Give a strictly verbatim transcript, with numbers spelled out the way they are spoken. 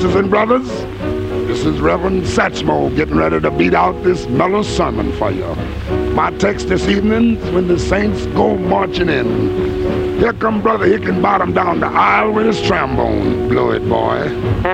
sisters and brothers, this is Reverend Satchmo getting ready to beat out this mellow sermon for you. My text this evening is when the saints go marching in. Here come Brother Hickenbottom down the aisle with his trombone. Blow it, boy.